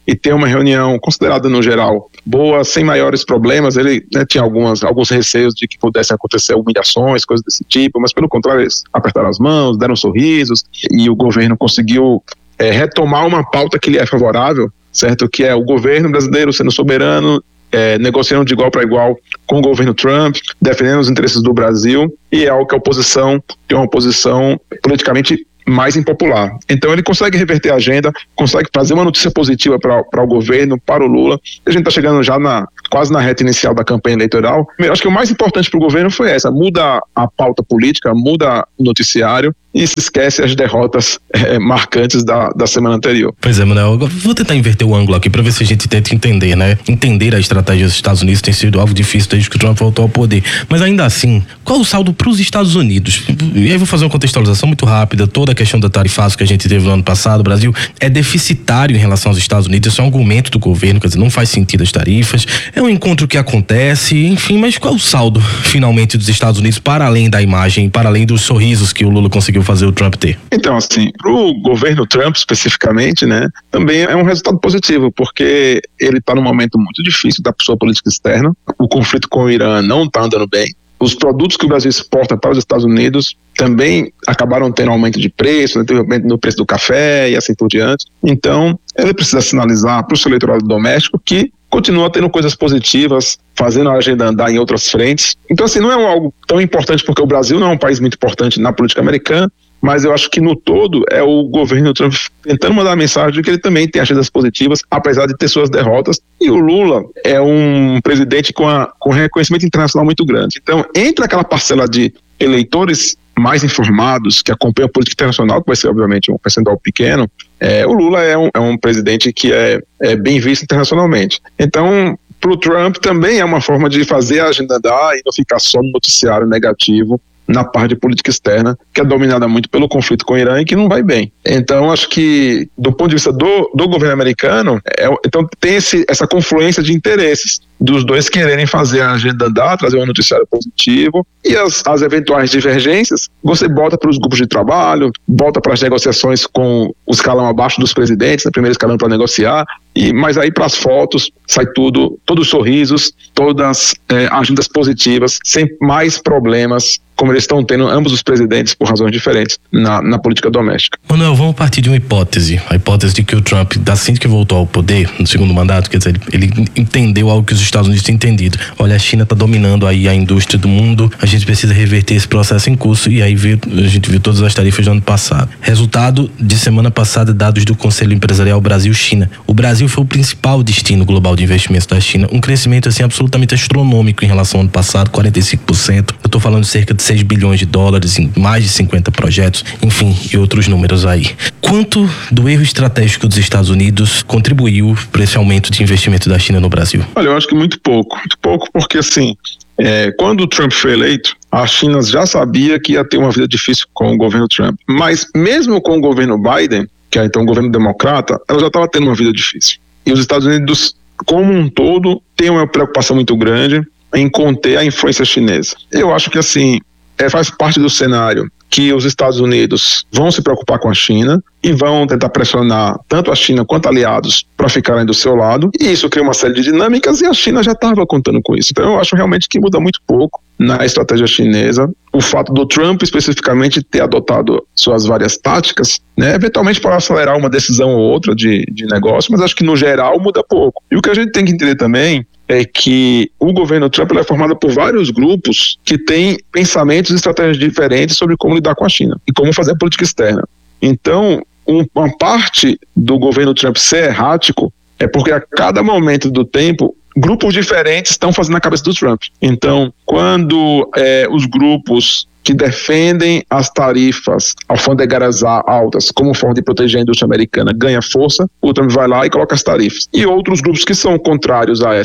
e ter uma reunião considerada no geral boa, sem maiores problemas. Ele, né, tinha alguns receios de que pudessem acontecer humilhações, coisas desse tipo, mas pelo contrário eles apertaram as mãos, deram sorrisos e o governo conseguiu retomar uma pauta que lhe é favorável, certo? Que é o governo brasileiro sendo soberano, negociando de igual para igual com o governo Trump, defendendo os interesses do Brasil, e é algo que a oposição tem uma posição politicamente mais impopular. Então ele consegue reverter a agenda, consegue fazer uma notícia positiva para o governo, para o Lula. A gente está chegando já quase na reta inicial da campanha eleitoral. Eu acho que o mais importante para o governo foi essa: muda a pauta política, muda o noticiário e se esquece as derrotas marcantes da semana anterior. Pois é, Manuel, eu vou tentar inverter o ângulo aqui para ver se a gente tenta entender, né? Entender a estratégia dos Estados Unidos tem sido algo difícil desde que o Trump voltou ao poder. Mas ainda assim, qual o saldo para os Estados Unidos? E aí eu vou fazer uma contextualização muito rápida. Toda a questão da tarifaço que a gente teve no ano passado, o Brasil é deficitário em relação aos Estados Unidos. Isso é um argumento do governo, quer dizer, não faz sentido as tarifas. É um encontro que acontece, enfim, mas qual o saldo finalmente dos Estados Unidos para além da imagem, para além dos sorrisos que o Lula conseguiu fazer o Trump ter? Então, assim, pro governo Trump especificamente, né, também é um resultado positivo, porque ele está num momento muito difícil da sua política externa. O conflito com o Irã não está andando bem. Os produtos que o Brasil exporta para os Estados Unidos também acabaram tendo aumento de preço, né, teve aumento no preço do café e assim por diante. Então, ele precisa sinalizar para o seu eleitorado doméstico que continua tendo coisas positivas, fazendo a agenda andar em outras frentes. Então, assim, não é algo tão importante, porque o Brasil não é um país muito importante na política americana, mas eu acho que no todo é o governo Trump tentando mandar a mensagem de que ele também tem agendas positivas, apesar de ter suas derrotas. E o Lula é um presidente com reconhecimento internacional muito grande. Então, entre aquela parcela de eleitores mais informados, que acompanham a política internacional, que vai ser obviamente um percentual pequeno, o Lula é um presidente que é bem visto internacionalmente. Então, para o Trump também é uma forma de fazer a agenda andar e não ficar só no noticiário negativo na parte de política externa, que é dominada muito pelo conflito com o Irã e que não vai bem. Então, acho que, do ponto de vista do governo americano, então tem essa confluência de interesses dos dois quererem fazer a agenda andar, trazer um noticiário positivo, e as eventuais divergências você bota para os grupos de trabalho, bota para as negociações com o escalão abaixo dos presidentes, no primeiro escalão para negociar, mas aí para as fotos sai todos os sorrisos, todas agendas positivas, sem mais problemas, como eles estão tendo ambos os presidentes por razões diferentes na política doméstica. Manuel, vamos partir de uma hipótese, a hipótese de que o Trump, assim que voltou ao poder, no segundo mandato, quer dizer, ele entendeu algo que os Estados Unidos têm entendido. Olha, a China está dominando aí a indústria do mundo, a gente precisa reverter esse processo em curso, e aí a gente viu todas as tarifas do ano passado. Resultado de semana passada, dados do Conselho Empresarial Brasil-China. O Brasil foi o principal destino global de investimentos da China, um crescimento assim absolutamente astronômico em relação ao ano passado, 45%. Eu estou falando de cerca de 6 bilhões de dólares em mais de 50 projetos, enfim, e outros números aí. Quanto do erro estratégico dos Estados Unidos contribuiu para esse aumento de investimento da China no Brasil? Olha, eu acho que muito pouco porque assim, quando o Trump foi eleito, a China já sabia que ia ter uma vida difícil com o governo Trump, mas mesmo com o governo Biden, que é então o governo democrata, ela já estava tendo uma vida difícil. E os Estados Unidos, como um todo, têm uma preocupação muito grande em conter a influência chinesa. Eu acho que assim, faz parte do cenário que os Estados Unidos vão se preocupar com a China e vão tentar pressionar tanto a China quanto aliados para ficarem do seu lado, e isso cria uma série de dinâmicas e a China já estava contando com isso. Então eu acho realmente que muda muito pouco na estratégia chinesa o fato do Trump especificamente ter adotado suas várias táticas, né, eventualmente para acelerar uma decisão ou outra de negócio, mas acho que no geral muda pouco. E o que a gente tem que entender também é que o governo Trump é formado por vários grupos que têm pensamentos e estratégias diferentes sobre como lidar com a China e como fazer política externa. Então, uma parte do governo Trump ser errático é porque a cada momento do tempo, grupos diferentes estão fazendo a cabeça do Trump. Então, quando os grupos que defendem as tarifas alfandegárias altas como forma de proteger a indústria americana ganha força, o Trump vai lá e coloca as tarifas. E outros grupos que são contrários a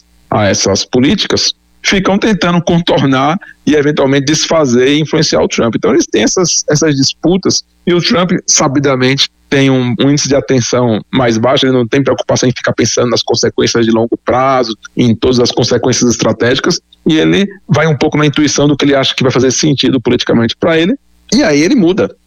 essas políticas ficam tentando contornar e eventualmente desfazer e influenciar o Trump. Então eles têm essas disputas e o Trump sabidamente tem um índice de atenção mais baixo, ele não tem preocupação em ficar pensando nas consequências de longo prazo, em todas as consequências estratégicas, e ele vai um pouco na intuição do que ele acha que vai fazer sentido politicamente para ele, e aí ele muda.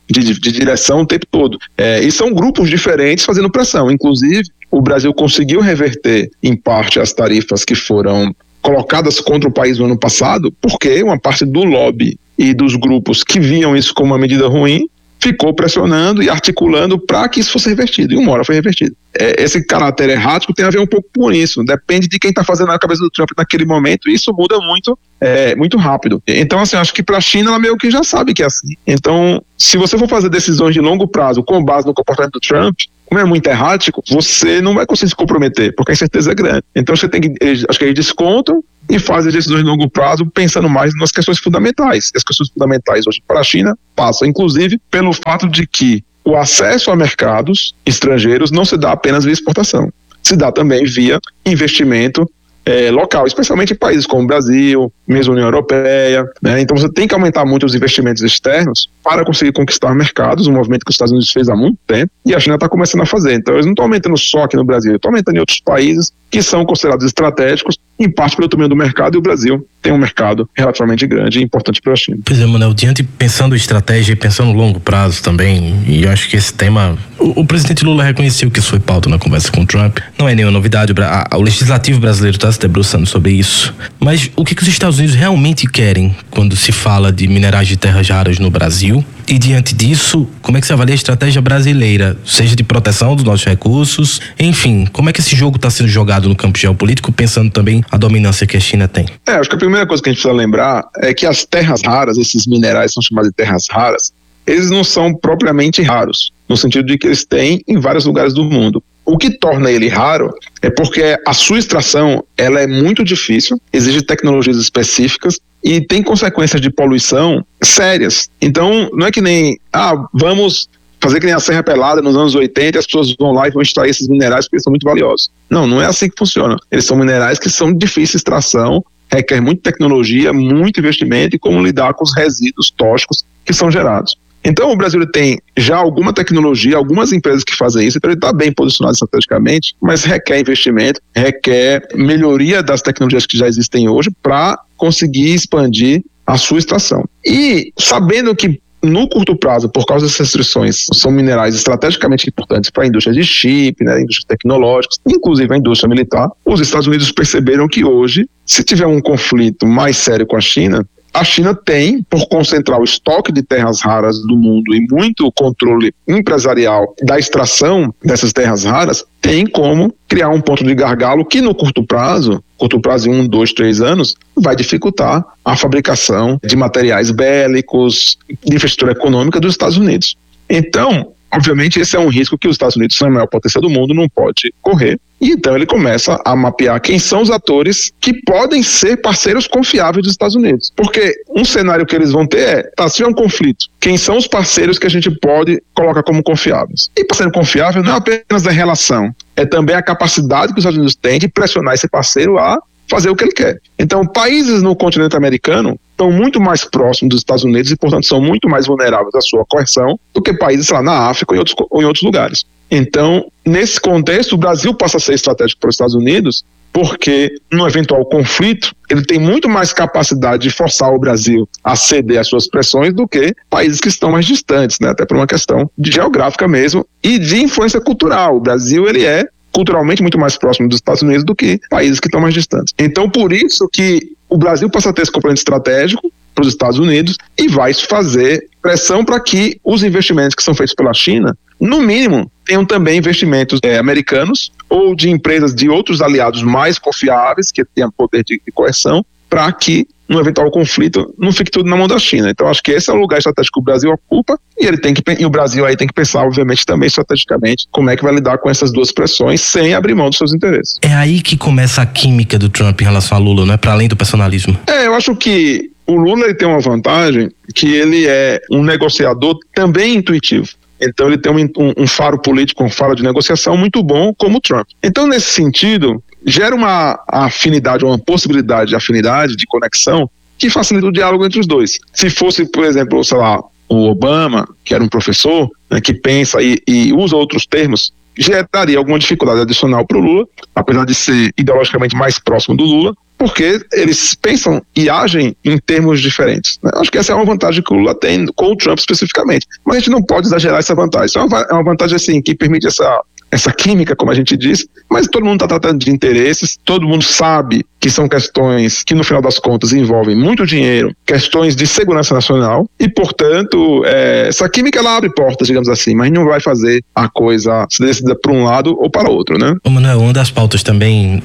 de direção o tempo todo. E são grupos diferentes fazendo pressão. Inclusive, o Brasil conseguiu reverter, em parte, as tarifas que foram colocadas contra o país no ano passado, porque uma parte do lobby e dos grupos que viam isso como uma medida ruim ficou pressionando e articulando para que isso fosse revertido, e uma hora foi revertido. Esse caráter errático tem a ver um pouco com isso, depende de quem está fazendo na cabeça do Trump naquele momento, e isso muda muito rápido. Então, assim, acho que para a China ela meio que já sabe que é assim. Então, se você for fazer decisões de longo prazo com base no comportamento do Trump, como é muito errático, você não vai conseguir se comprometer, porque a incerteza é grande. Então, acho que eles descontam e fazem decisões de longo prazo pensando mais nas questões fundamentais. As questões fundamentais hoje para a China passam, inclusive, pelo fato de que o acesso a mercados estrangeiros não se dá apenas via exportação, se dá também via investimento local, especialmente em países como o Brasil, mesmo a União Europeia, né? Então você tem que aumentar muito os investimentos externos para conseguir conquistar mercados, um movimento que os Estados Unidos fez há muito tempo, e a China está começando a fazer. Então eles não estão aumentando só aqui no Brasil, estão aumentando em outros países que são considerados estratégicos, em parte pelo tamanho do mercado, e o Brasil tem um mercado relativamente grande e importante para a China. Pois é, Manuel, pensando em estratégia e pensando no longo prazo também, e eu acho que esse tema, o presidente Lula reconheceu que isso foi pauta na conversa com o Trump, não é nenhuma novidade, o legislativo brasileiro está se debruçando sobre isso, mas o que os Estados Unidos realmente querem quando se fala de minerais de terras raras no Brasil? E diante disso, como é que você avalia a estratégia brasileira, seja de proteção dos nossos recursos, enfim, como é que esse jogo está sendo jogado no campo geopolítico, pensando também a dominância que a China tem? Acho que a primeira coisa que a gente precisa lembrar é que as terras raras, esses minerais são chamados de terras raras, eles não são propriamente raros, no sentido de que eles têm em vários lugares do mundo. O que torna ele raro é porque a sua extração ela é muito difícil, exige tecnologias específicas e tem consequências de poluição sérias. Então, não é que nem, vamos fazer que nem a Serra Pelada nos anos 80 e as pessoas vão lá e vão extrair esses minerais porque eles são muito valiosos. Não é assim que funciona. Eles são minerais que são difíceis de extração, requer muita tecnologia, muito investimento e como lidar com os resíduos tóxicos que são gerados. Então o Brasil tem já alguma tecnologia, algumas empresas que fazem isso, então ele está bem posicionado estrategicamente, mas requer investimento, requer melhoria das tecnologias que já existem hoje para conseguir expandir a sua extração. E sabendo que no curto prazo, por causa das restrições, são minerais estrategicamente importantes para a indústria de chip, né, indústrias tecnológicas, inclusive a indústria militar, os Estados Unidos perceberam que hoje, se tiver um conflito mais sério com a China tem, por concentrar o estoque de terras raras do mundo e muito controle empresarial da extração dessas terras raras, tem como criar um ponto de gargalo que no curto prazo em 1, 2, 3 anos, vai dificultar a fabricação de materiais bélicos, de infraestrutura econômica dos Estados Unidos. Então, obviamente, esse é um risco que os Estados Unidos, são a maior potência do mundo, não pode correr. E então ele começa a mapear quem são os atores que podem ser parceiros confiáveis dos Estados Unidos. Porque um cenário que eles vão ter se tiver um conflito, quem são os parceiros que a gente pode colocar como confiáveis? E parceiro confiável não é apenas a relação, é também a capacidade que os Estados Unidos têm de pressionar esse parceiro a fazer o que ele quer. Então, países no continente americano estão muito mais próximos dos Estados Unidos e, portanto, são muito mais vulneráveis à sua coerção do que países, na África ou em outros lugares. Então, nesse contexto, o Brasil passa a ser estratégico para os Estados Unidos porque, no eventual conflito, ele tem muito mais capacidade de forçar o Brasil a ceder às suas pressões do que países que estão mais distantes, né? Até por uma questão geográfica mesmo e de influência cultural. O Brasil, ele é culturalmente muito mais próximo dos Estados Unidos do que países que estão mais distantes. Então, por isso que o Brasil passa a ter esse componente estratégico para os Estados Unidos e vai fazer pressão para que os investimentos que são feitos pela China, no mínimo, tenham também investimentos americanos ou de empresas de outros aliados mais confiáveis, que tenham poder de coerção, para que no eventual conflito não fique tudo na mão da China. Então acho que esse é o lugar estratégico que o Brasil ocupa e o Brasil aí tem que pensar, obviamente, também estrategicamente como é que vai lidar com essas duas pressões sem abrir mão dos seus interesses. É aí que começa a química do Trump em relação a Lula, não é? Para além do personalismo. Eu acho que o Lula ele tem uma vantagem que ele é um negociador também intuitivo. Então ele tem um faro político, um faro de negociação muito bom como o Trump. Então nesse sentido, gera uma afinidade, uma possibilidade de afinidade, de conexão, que facilita o diálogo entre os dois. Se fosse, por exemplo, o Obama, que era um professor, né, que pensa e usa outros termos, geraria alguma dificuldade adicional para o Lula, apesar de ser ideologicamente mais próximo do Lula, porque eles pensam e agem em termos diferentes, né? Acho que essa é uma vantagem que o Lula tem com o Trump especificamente, mas a gente não pode exagerar essa vantagem. Isso é uma vantagem assim, que permite essa química, como a gente diz, mas todo mundo está tratando de interesses, todo mundo sabe que são questões que no final das contas envolvem muito dinheiro, questões de segurança nacional e, portanto, essa química ela abre portas, digamos assim, mas não vai fazer a coisa se decida para um lado ou para outro, né? Ô Manuel, uma das pautas também,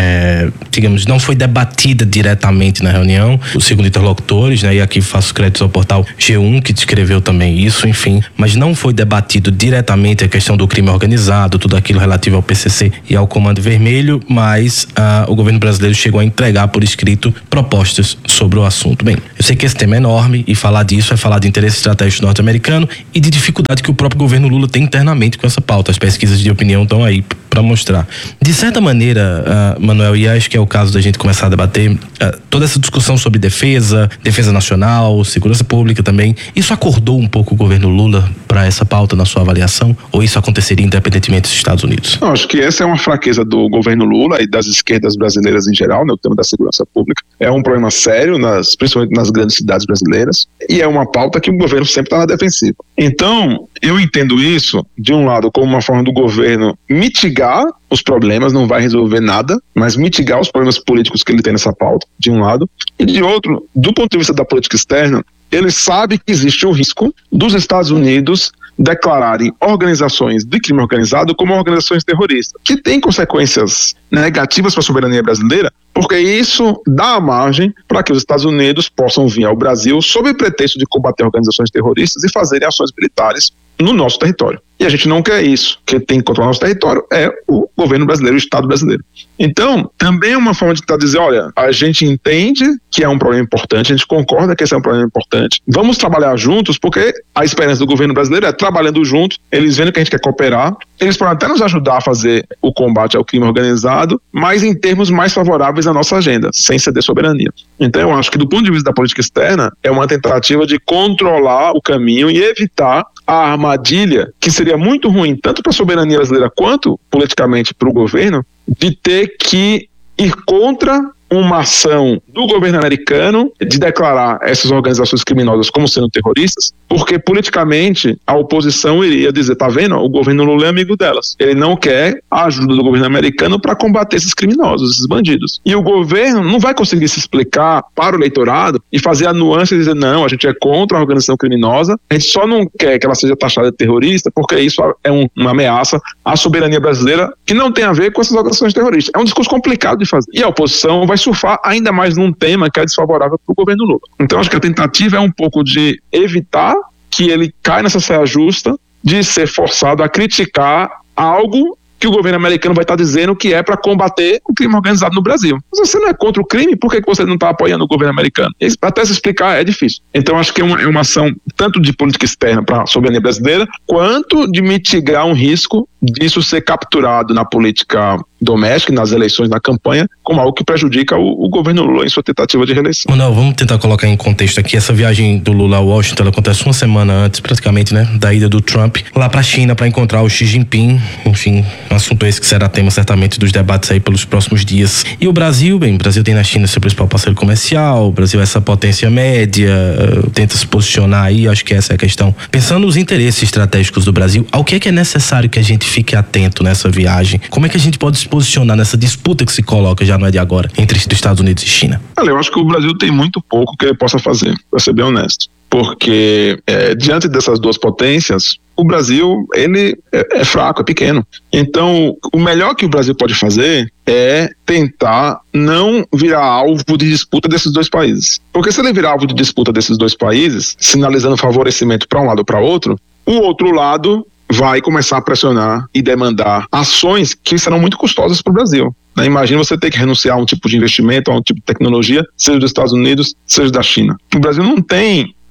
digamos, não foi debatida diretamente na reunião, segundo interlocutores, né, e aqui faço créditos ao portal G1, que descreveu também isso, enfim, mas não foi debatido diretamente a questão do crime organizado, tudo aquilo relativo ao PCC e ao Comando Vermelho, mas o governo brasileiro chegou a entregar por escrito propostas sobre o assunto. Bem, eu sei que esse tema é enorme e falar disso é falar de interesse estratégico norte-americano e de dificuldade que o próprio governo Lula tem internamente com essa pauta. As pesquisas de opinião estão aí para mostrar. De certa maneira, Manuel, e acho que é o caso da gente começar a debater toda essa discussão sobre defesa nacional, segurança pública também, isso acordou um pouco o governo Lula para essa pauta na sua avaliação? Ou isso aconteceria independentemente dos Estados Unidos? Eu acho que essa é uma fraqueza do governo Lula e das esquerdas brasileiras em geral, né, o tema da segurança pública. É um problema sério, principalmente nas grandes cidades brasileiras, e é uma pauta que o governo sempre está na defensiva. Então, eu entendo isso, de um lado, como uma forma do governo mitigar os problemas, não vai resolver nada, mas mitigar os problemas políticos que ele tem nessa pauta, de um lado, e de outro, do ponto de vista da política externa, ele sabe que existe o risco dos Estados Unidos declararem organizações de crime organizado como organizações terroristas, que tem consequências negativas para a soberania brasileira, porque isso dá margem para que os Estados Unidos possam vir ao Brasil sob o pretexto de combater organizações terroristas e fazerem ações militares no nosso território. E a gente não quer isso. Quem tem que controlar nosso território é o governo brasileiro, o Estado brasileiro. Então, também é uma forma de dizer, olha, a gente entende que é um problema importante, a gente concorda que esse é um problema importante. Vamos trabalhar juntos, porque a esperança do governo brasileiro é trabalhando juntos, eles vendo que a gente quer cooperar, eles podem até nos ajudar a fazer o combate ao crime organizado, mas em termos mais favoráveis à nossa agenda, sem ceder soberania. Então, eu acho que do ponto de vista da política externa, é uma tentativa de controlar o caminho e evitar a armadilha, que seria muito ruim, tanto para a soberania brasileira quanto politicamente para o governo, de ter que ir contra uma ação do governo americano de declarar essas organizações criminosas como sendo terroristas, porque politicamente a oposição iria dizer, tá vendo, o governo Lula é amigo delas. Ele não quer a ajuda do governo americano para combater esses criminosos, esses bandidos. E o governo não vai conseguir se explicar para o eleitorado e fazer a nuance e dizer, não, a gente é contra a organização criminosa, a gente só não quer que ela seja taxada de terrorista, porque isso é uma ameaça à soberania brasileira que não tem a ver com essas organizações terroristas. É um discurso complicado de fazer. E a oposição vai surfar ainda mais num tema que é desfavorável para o governo Lula. Então acho que a tentativa é um pouco de evitar que ele caia nessa saia justa de ser forçado a criticar algo que o governo americano vai estar dizendo que é para combater o crime organizado no Brasil. Mas você não é contra o crime, por que você não está apoiando o governo americano? Isso, até se explicar é difícil. Então acho que é uma ação tanto de política externa para a soberania brasileira, quanto de mitigar um risco disso ser capturado na política doméstica, nas eleições, na campanha, como algo que prejudica o governo Lula em sua tentativa de reeleição. Manuel, vamos tentar colocar em contexto aqui. Essa viagem do Lula a Washington, ela acontece uma semana antes, praticamente, né, da ida do Trump lá para a China para encontrar o Xi Jinping. Enfim, um assunto esse que será tema certamente dos debates aí pelos próximos dias. E o Brasil, bem, o Brasil tem na China seu principal parceiro comercial, o Brasil é essa potência média, tenta se posicionar aí, acho que essa é a questão. Pensando nos interesses estratégicos do Brasil, ao que é necessário que a gente fique atento nessa viagem? Como é que a gente pode se posicionar nessa disputa que se coloca, já não é de agora, entre os Estados Unidos e China? Olha, eu acho que o Brasil tem muito pouco que ele possa fazer, para ser bem honesto. Porque diante dessas duas potências, o Brasil, ele é fraco, é pequeno. Então, o melhor que o Brasil pode fazer é tentar não virar alvo de disputa desses dois países. Porque se ele virar alvo de disputa desses dois países, sinalizando favorecimento para um lado ou para outro, o outro lado vai começar a pressionar e demandar ações que serão muito custosas para o Brasil. Imagina você ter que renunciar a um tipo de investimento, a um tipo de tecnologia, seja dos Estados Unidos, seja da China. O Brasil não tem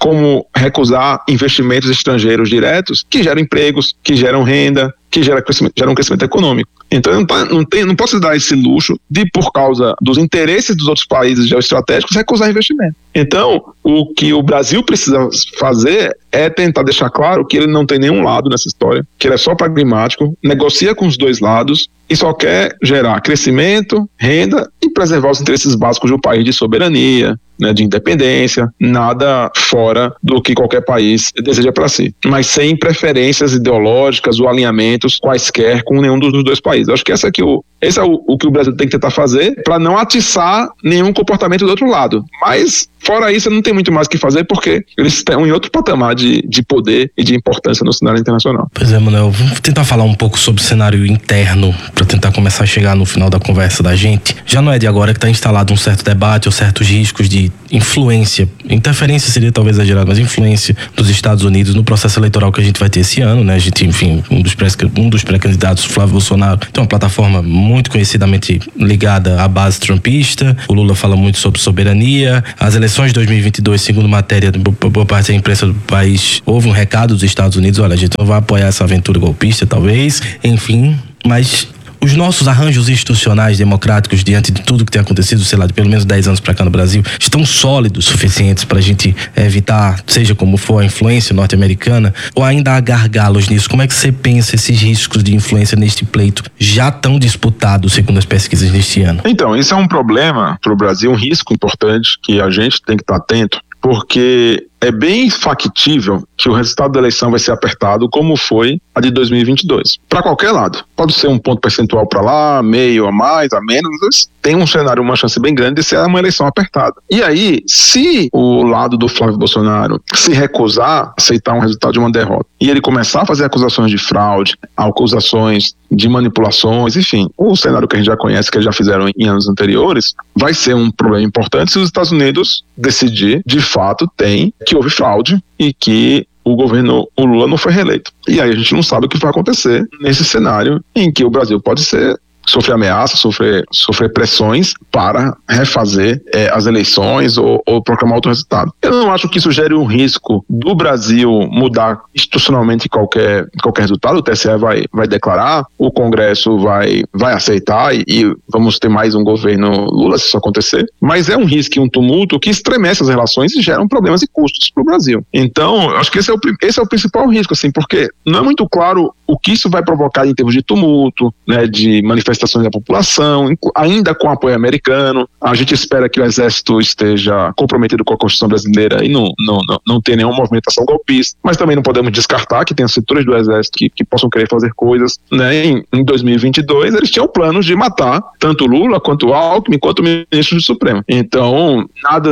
como recusar investimentos estrangeiros diretos que geram empregos, que geram renda, que geram um crescimento econômico. Então não posso dar esse luxo de, por causa dos interesses dos outros países geoestratégicos, recusar investimento. Então, o que o Brasil precisa fazer é tentar deixar claro que ele não tem nenhum lado nessa história, que ele é só pragmático, negocia com os dois lados e só quer gerar crescimento, renda e preservar os interesses básicos do país de soberania, né, de independência, nada fora do que qualquer país deseja para si, mas sem preferências ideológicas ou alinhamentos quaisquer com nenhum dos dois países. Eu acho que esse é o que o Brasil tem que tentar fazer para não atiçar nenhum comportamento do outro lado. Mas, fora isso, não tem muito mais o que fazer, porque eles estão em outro patamar de poder e de importância no cenário internacional. Pois é, Manuel, vamos tentar falar um pouco sobre o cenário interno, para tentar começar a chegar no final da conversa da gente. Já não é de agora que está instalado um certo debate ou certos riscos de influência, interferência seria talvez exagerado, mas influência dos Estados Unidos no processo eleitoral que a gente vai ter esse ano, né? A gente, enfim, um dos pré-candidatos, Flávio Bolsonaro, tem uma plataforma muito conhecidamente ligada à base trumpista. O Lula fala muito sobre soberania. As eleições de 2022, segundo matéria por parte da imprensa do país, houve um recado dos Estados Unidos: olha, a gente não vai apoiar essa aventura golpista, talvez, enfim, mas os nossos arranjos institucionais democráticos, diante de tudo que tem acontecido, sei lá, de pelo menos 10 anos para cá no Brasil, estão sólidos o suficientes para a gente evitar, seja como for, a influência norte-americana, ou ainda há gargalos nisso? Como é que você pensa esses riscos de influência neste pleito já tão disputado, segundo as pesquisas deste ano? Então, isso é um problema para o Brasil, um risco importante que a gente tem que estar atento, porque é bem factível que o resultado da eleição vai ser apertado, como foi a de 2022. Para qualquer lado. Pode ser um ponto percentual para lá, meio a mais, a menos. Tem um cenário, uma chance bem grande de ser uma eleição apertada. E aí, se o lado do Flávio Bolsonaro se recusar a aceitar um resultado de uma derrota, e ele começar a fazer acusações de fraude, acusações de manipulações, enfim, o cenário que a gente já conhece, que eles já fizeram em anos anteriores, vai ser um problema importante se os Estados Unidos decidir, de fato, que houve fraude e que o Lula não foi reeleito. E aí a gente não sabe o que vai acontecer nesse cenário em que o Brasil pode sofrer ameaças, sofrer pressões para refazer as eleições ou proclamar outro resultado. Eu não acho que isso gere um risco do Brasil mudar institucionalmente qualquer resultado. O TSE vai declarar, o Congresso vai aceitar e vamos ter mais um governo Lula se isso acontecer. Mas é um risco e um tumulto que estremece as relações e geram problemas e custos para o Brasil. Então, eu acho que esse é o principal risco, assim, porque não é muito claro o que isso vai provocar em termos de tumulto, né, de manifestações da população, ainda com apoio americano. A gente espera que o Exército esteja comprometido com a Constituição brasileira e não tenha nenhuma movimentação golpista, mas também não podemos descartar que tenha setores do Exército que possam querer fazer coisas, né? Em 2022 eles tinham planos de matar tanto Lula quanto Alckmin quanto o ministro do Supremo. Então,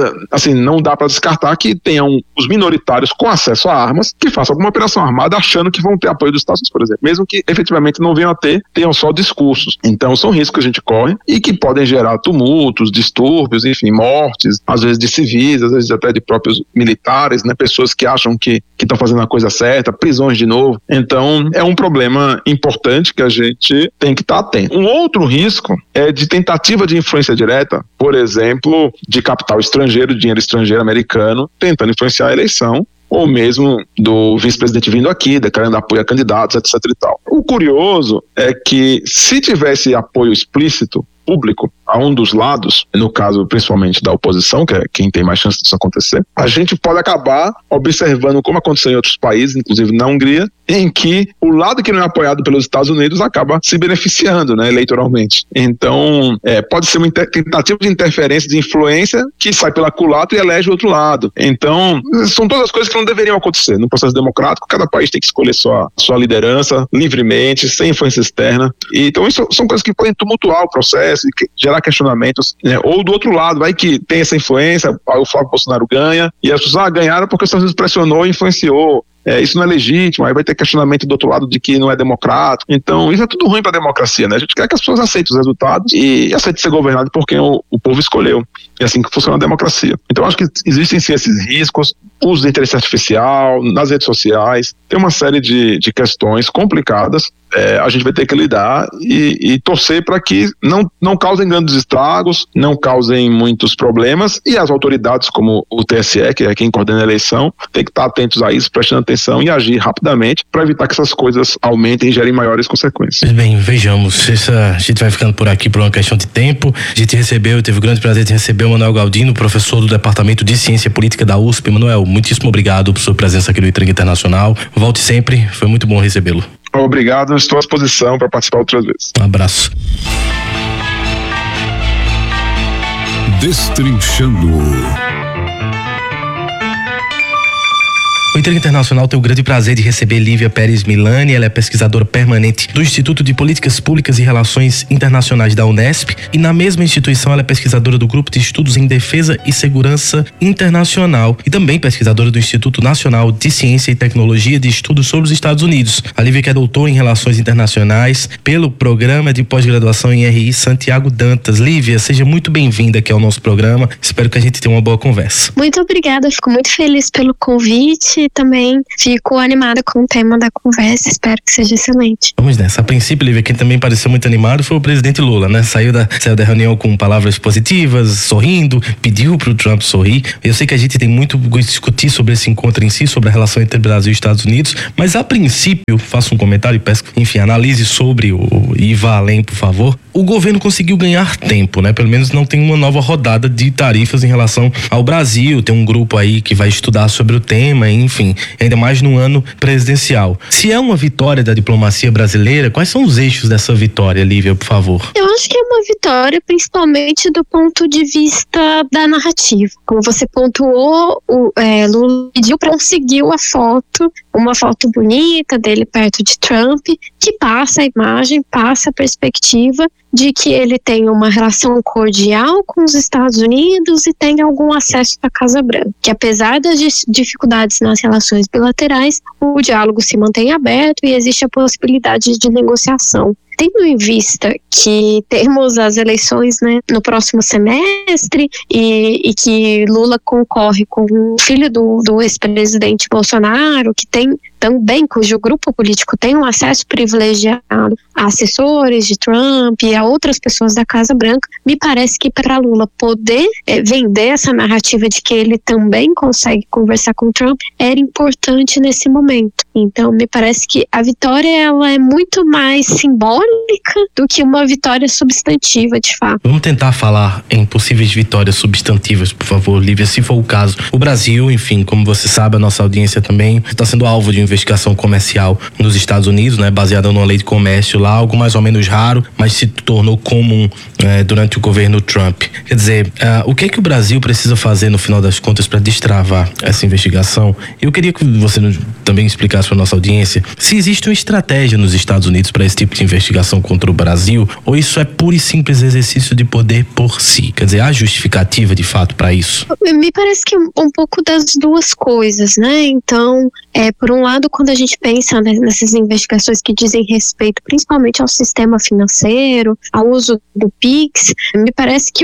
não dá para descartar que tenham os minoritários com acesso a armas que façam alguma operação armada achando que vão ter apoio dos Estados Unidos, por exemplo, mesmo que efetivamente não venham a ter, tenham só discursos. Então são riscos que a gente corre e que podem gerar tumultos, distúrbios, enfim, mortes, às vezes de civis, às vezes até de próprios militares, né, pessoas que acham que estão fazendo a coisa certa, prisões de novo. Então é um problema importante que a gente tem que estar atento. Um outro risco é de tentativa de influência direta, por exemplo, de capital estrangeiro, dinheiro estrangeiro americano, tentando influenciar a eleição, ou mesmo do vice-presidente vindo aqui, declarando apoio a candidatos, etc. e tal. O curioso é que, se tivesse apoio explícito, público, a um dos lados, no caso principalmente da oposição, que é quem tem mais chance disso acontecer, a gente pode acabar observando como aconteceu em outros países, inclusive na Hungria, em que o lado que não é apoiado pelos Estados Unidos acaba se beneficiando, né, eleitoralmente. Então, pode ser uma tentativa de interferência, de influência, que sai pela culatra e elege o outro lado. Então, são todas as coisas que não deveriam acontecer. No processo democrático, cada país tem que escolher sua liderança livremente, sem influência externa. Então, isso são coisas que podem tumultuar o processo e gerar questionamentos, né? Ou do outro lado, vai que tem essa influência, o Flávio Bolsonaro ganha, e as pessoas ganharam porque os Estados Unidos pressionou e influenciou. Isso não é legítimo, aí vai ter questionamento do outro lado de que não é democrático. Então, isso é tudo ruim para a democracia, né? A gente quer que as pessoas aceitem os resultados e aceitem ser governado por quem o povo escolheu. É assim que funciona a democracia. Então, acho que existem sim esses riscos. uso de inteligência artificial nas redes sociais. Tem uma série de questões complicadas. A gente vai ter que lidar e torcer para que não causem grandes estragos, não causem muitos problemas, e as autoridades como o TSE, que é quem coordena a eleição, tem que estar atentos a isso, prestando atenção e agir rapidamente para evitar que essas coisas aumentem e gerem maiores consequências. Bem, vejamos, a gente vai ficando por aqui por uma questão de tempo. A gente teve o grande prazer de receber o Manuel Galdino, professor do Departamento de Ciência Política da USP. Manuel, muitíssimo obrigado por sua presença aqui no Intriga Internacional. Volte sempre, foi muito bom recebê-lo. Obrigado, estou à disposição para participar outras vezes. Um abraço. Destrinchando. O Intriga Internacional tem o grande prazer de receber Lívia Pérez Milani. Ela é pesquisadora permanente do Instituto de Políticas Públicas e Relações Internacionais da Unesp, e na mesma instituição ela é pesquisadora do Grupo de Estudos em Defesa e Segurança Internacional e também pesquisadora do Instituto Nacional de Ciência e Tecnologia de Estudos sobre os Estados Unidos. A Lívia que é doutora em Relações Internacionais pelo Programa de Pós-Graduação em RI Santiago Dantas. Lívia, seja muito bem-vinda aqui ao nosso programa. Espero que a gente tenha uma boa conversa. Muito obrigada, fico muito feliz pelo convite. E também fico animada com o tema da conversa, espero que seja excelente. Vamos nessa. A princípio, Lívia, quem também pareceu muito animado foi o presidente Lula, né? Saiu da reunião com palavras positivas, sorrindo, pediu pro Trump sorrir. Eu sei que a gente tem muito a discutir sobre esse encontro em si, sobre a relação entre Brasil e Estados Unidos, mas a princípio, faço um comentário e peço, enfim, analise sobre e vá além, por favor. O governo conseguiu ganhar tempo, né? Pelo menos não tem uma nova rodada de tarifas em relação ao Brasil. Tem um grupo aí que vai estudar sobre o tema, enfim, ainda mais no ano presidencial. Se é uma vitória da diplomacia brasileira, quais são os eixos dessa vitória, Lívia, por favor? Eu acho que é uma vitória principalmente do ponto de vista da narrativa. Como você pontuou, Lula pediu para conseguir uma foto bonita dele perto de Trump, que passa a imagem, passa a perspectiva de que ele tem uma relação cordial com os Estados Unidos e tem algum acesso à Casa Branca. Que apesar das dificuldades nas relações bilaterais, o diálogo se mantém aberto e existe a possibilidade de negociação. Tendo em vista que temos as eleições, né, no próximo semestre e que Lula concorre com o filho do ex-presidente Bolsonaro, que tem também, cujo grupo político tem um acesso privilegiado a assessores de Trump e a outras pessoas da Casa Branca, me parece que para Lula poder vender essa narrativa de que ele também consegue conversar com Trump era importante nesse momento. Então, me parece que a vitória ela é muito mais simbólica do que uma vitória substantiva, de fato. Vamos tentar falar em possíveis vitórias substantivas, por favor, Lívia, se for o caso. O Brasil, enfim, como você sabe, a nossa audiência também está sendo alvo de investigação comercial nos Estados Unidos, né, baseada numa lei de comércio lá, algo mais ou menos raro, mas se tornou comum durante o governo Trump. Quer dizer, o que é que o Brasil precisa fazer no final das contas para destravar essa investigação? Eu queria que você também explicasse para a nossa audiência se existe uma estratégia nos Estados Unidos para esse tipo de investigação contra o Brasil, ou isso é puro e simples exercício de poder por si? Quer dizer, há justificativa de fato para isso? Me parece que um pouco das duas coisas, né? Então, por um lado, quando a gente pensa nessas investigações que dizem respeito principalmente ao sistema financeiro, ao uso do PIX, me parece que